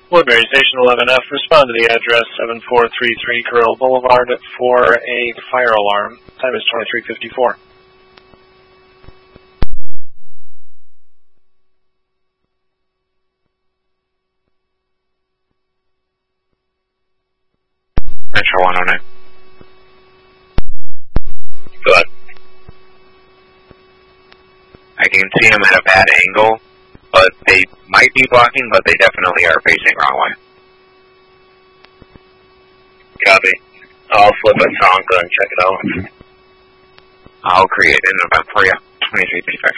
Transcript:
Woodbury, Station 11F, respond to the address 7433 Carroll Boulevard for a fire alarm. Time is 23:54. Metro 109. Go ahead. I can see them at a bad angle, but they might be blocking, but they definitely are facing wrong way. Copy. I'll flip a Tonka and check it out. I'll create an event for you. 2335.